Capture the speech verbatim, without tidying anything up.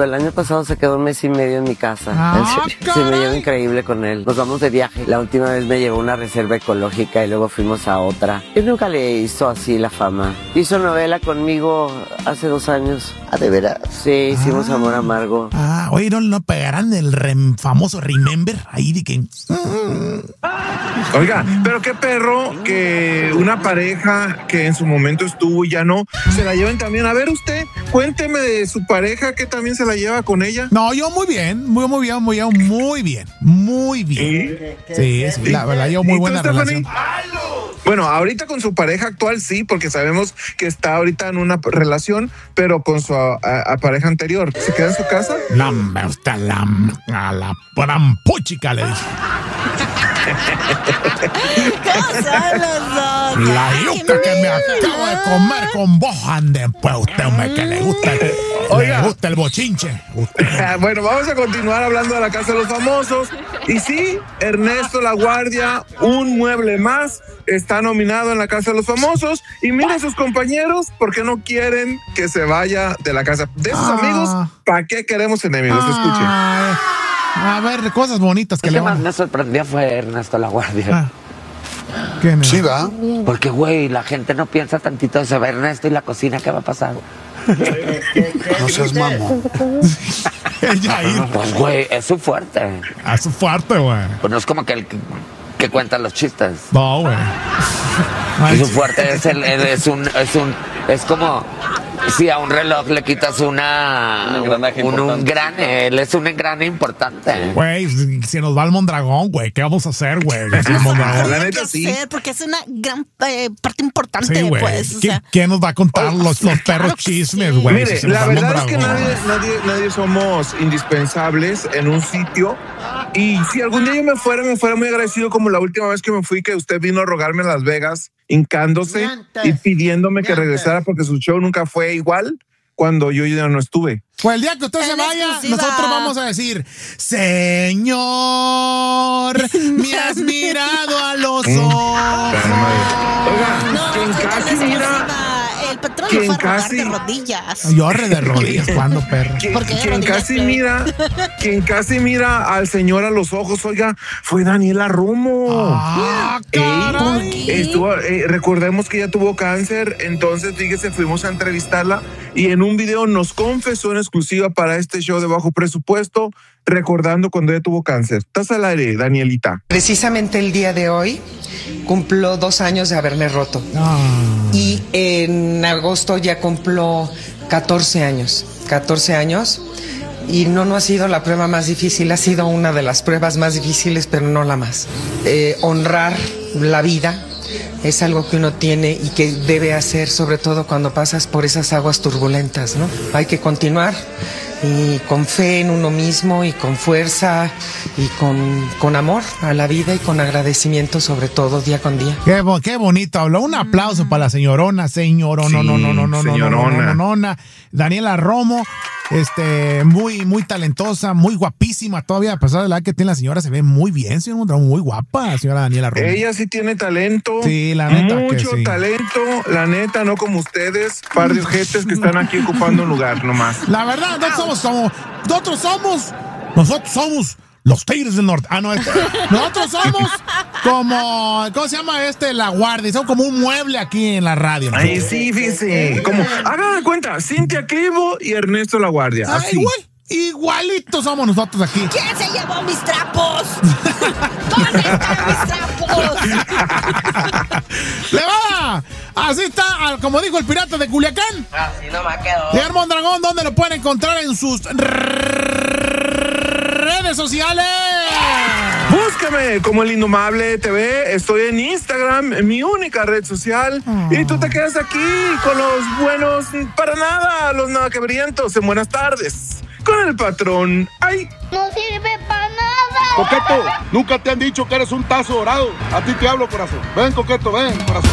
cuando el año pasado se quedó un mes y medio en mi casa. Ah, Se me llevó increíble con él. Nos vamos de viaje. La última vez me llevó a una reserva ecológica y luego fuimos a otra. Él nunca le hizo así la fama. Hizo novela conmigo hace dos años. ¿Ah, de veras? Sí, hicimos ah, Amor Amargo. Ah, oye, ¿no, no pegarán el rem, famoso Remember? Ahí de que... Oiga, pero qué perro que una pareja que en su momento estuvo y ya no, se la lleven también. A ver usted, cuénteme de su pareja que también se la lleva con ella. No, yo muy bien, muy, muy bien, muy bien, muy bien, muy bien. Sí, sí, la verdad, yo muy buena relación. Bueno, ahorita con su pareja actual sí, porque sabemos que está ahorita en una relación, pero con su a, a pareja anterior, ¿se queda en su casa? La, usted, la, a la puchica le dije. La yuca que me acabo de comer con vos, ande, pues usted, hombre, que le gusta, le gusta el bochinche. Bueno, vamos a continuar hablando de la Casa de los Famosos. Y sí, Ernesto La Guardia, un mueble más, está nominado en la Casa de los Famosos. Y mira a sus compañeros, porque no quieren que se vaya de la casa. De sus ah. amigos, ¿para qué queremos enemigos? Escuchen. Ah. A ver, cosas bonitas que el le que van. más me sorprendió fue Ernesto La Guardia. Ah. ¿Qué no? Sí, va. Porque, güey, la gente no piensa tantito. Se va Ernesto y la cocina, ¿qué va a pasar? No seas mamón. Pues, güey, es su fuerte. Es su fuerte, güey. Pues no es como que el que, que cuenta los chistes. No, güey. Su fuerte es, el, es un... Es un es como... Si a un reloj le quitas una... Un, un gran... Él es un engrane importante. Güey, si nos va el Mondragón, güey, ¿qué vamos a hacer, güey? La neta sí. Hacer, porque es una gran eh, parte importante, sí, pues. O sea. ¿Quién nos va a contar oh, los, los perros claro chismes, güey? Sí. Mire, si la verdad es que nadie, nadie, nadie somos indispensables en un sitio. Y si algún día yo me fuera, me fuera muy agradecido como la última vez que me fui, que usted vino a rogarme a Las Vegas, hincándose Miantes. y pidiéndome Miantes. que regresara porque su show nunca fue igual cuando yo ya no estuve. Pues el día que usted en se vaya, exclusiva. nosotros vamos a decir, Señor, me has mirado a los ojos. Oiga, no, quien casi mira... El patrón lo fue a rogar de rodillas. Yo arre de rodillas, ¿cuándo, perro? Quien, quien casi mira, quien casi mira al señor a los ojos, oiga, fue Daniela Romo. Ah, caray. Eh, estuvo, eh, recordemos que ella tuvo cáncer, entonces, fíjese, fuimos a entrevistarla y en un video nos confesó en exclusiva para este show de bajo presupuesto, recordando cuando ella tuvo cáncer. Estás al aire, Danielita. Precisamente el día de hoy cumplo dos años de haberme roto. Ah. Y en agosto ya cumplo catorce años. catorce años. Y no, no ha sido la prueba más difícil, ha sido una de las pruebas más difíciles, pero no la más. Eh, honrar la vida es algo que uno tiene y que debe hacer, sobre todo cuando pasas por esas aguas turbulentas, ¿no? Hay que continuar y con fe en uno mismo y con fuerza y con, con amor a la vida y con agradecimiento sobre todo día con día. Qué, qué bonito habló. Un aplauso para la señorona, señorona, sí, no, no, no, no, no, señorona. no, no, no, no, Daniela Romo, este, muy, muy talentosa, muy guapísima todavía, a pesar de la edad que tiene la señora, se ve muy bien, señor Mondragón, muy guapa, señora Daniela Romo. Ella sí tiene talento. Sí, la neta Mucho que sí. talento, la neta, no como ustedes, par de ojetes que están aquí ocupando un lugar nomás. La verdad, nosotros somos como, nosotros somos, nosotros somos los Tigres del Norte. Ah, no, este, nosotros somos como, ¿cómo se llama este? La Guardia, somos como un mueble aquí en la radio. Ay, sí, fíjese, como, hagan de cuenta, Cintia Clivo y Ernesto La Guardia. Ah, así. igual, igualitos somos nosotros aquí. ¿Quién se llevó mis trapos? ¿Dónde están mis trapos? ¡Le va! Así está, como dijo el pirata de Culiacán. Así no me quedo. Señor Mondragón, ¿dónde lo pueden encontrar en sus redes sociales? Búscame como El Indomable T V. Estoy en Instagram, mi única red social. Oh. Y tú te quedas aquí con los buenos para nada, los nada que brillantos. En buenas tardes. Con el patrón. ¡Ay! No sirve para nada. Coqueto, nunca te han dicho que eres un tazo dorado. A ti te hablo, corazón. Ven, Coqueto, ven, corazón.